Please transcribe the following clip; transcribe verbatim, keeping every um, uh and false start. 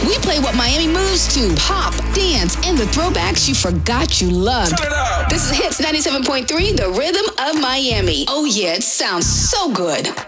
We play what Miami moves to: pop, dance, and the throwbacks you forgot you loved. Turn it up. This is Hits ninety-seven point three, the rhythm of Miami. Oh yeah, it sounds so good.